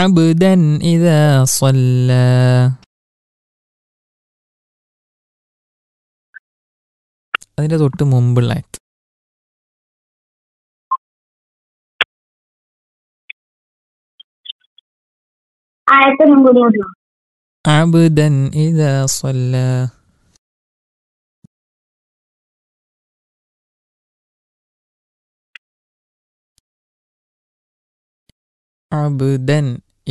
عبدا إذا صلى. അതിൻ്റെ തൊട്ട് മുമ്പുള്ള ആയത്ത്. ആയത്തൊന്നും കൂടി ഉണ്ടോ? عبدا إذا صلى. عبدا